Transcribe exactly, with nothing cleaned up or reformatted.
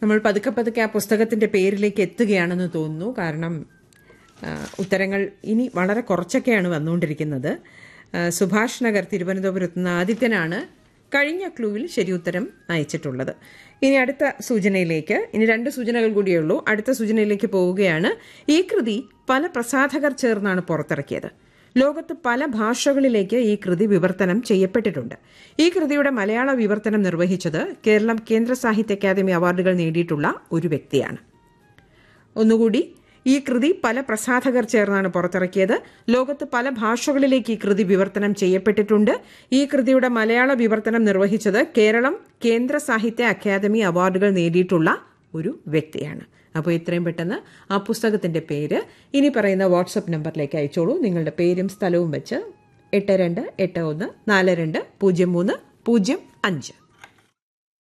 നമ്മൾ പതുക്കെ പതുക്കെ ആ പുസ്തകത്തിന്റെ പേരിലേക്ക് എത്തുകയാണെന്ന് തോന്നുന്നു. കാരണം ഉത്തരങ്ങൾ ഇനി വളരെ കുറച്ചൊക്കെയാണ് വന്നുകൊണ്ടിരിക്കുന്നത്. സുഭാഷ് നഗർ തിരുവനന്തപുരത്ത് നിന്ന് ആദിത്യനാണ് കഴിഞ്ഞ ക്ലൂവിൽ ശരി ഉത്തരം അയച്ചിട്ടുള്ളത്. ഇനി അടുത്ത സൂചനയിലേക്ക്, ഇനി രണ്ട് സൂചനകൾ കൂടിയേ ഉള്ളൂ. അടുത്ത സൂചനയിലേക്ക് പോവുകയാണ്. ഈ കൃതി പല പ്രസാധകർ ചേർന്നാണ് പുറത്തിറക്കിയത്. ലോകത്ത് പല ഭാഷകളിലേക്ക് ഈ കൃതി വിവർത്തനം ചെയ്യപ്പെട്ടിട്ടുണ്ട്. ഈ കൃതിയുടെ മലയാള വിവർത്തനം നിർവഹിച്ചത് കേരളം കേന്ദ്ര സാഹിത്യ അക്കാദമി അവാർഡുകൾ നേടിയിട്ടുള്ള ഒരു വ്യക്തിയാണ്. ഒന്നുകൂടി, ഈ കൃതി പല പ്രസാധകർ ചേർന്നാണ് പുറത്തിറക്കിയത്. ലോകത്ത് പല ഭാഷകളിലേക്ക് ഈ കൃതി വിവർത്തനം ചെയ്യപ്പെട്ടിട്ടുണ്ട്. ഈ കൃതിയുടെ മലയാള വിവർത്തനം നിർവഹിച്ചത് കേരളം കേന്ദ്ര സാഹിത്യ അക്കാദമി അവാർഡുകൾ നേടിയിട്ടുള്ള ഒരു വ്യക്തിയാണ്. അപ്പോൾ ഇത്രയും പെട്ടെന്ന് ആ പുസ്തകത്തിന്റെ പേര് ഇനി പറയുന്ന വാട്സപ്പ് നമ്പറിലേക്ക് അയച്ചോളൂ. നിങ്ങളുടെ പേരും സ്ഥലവും വെച്ച് എട്ട് രണ്ട് എട്ട് ഒന്ന് നാല് രണ്ട് പൂജ്യം മൂന്ന് പൂജ്യം അഞ്ച്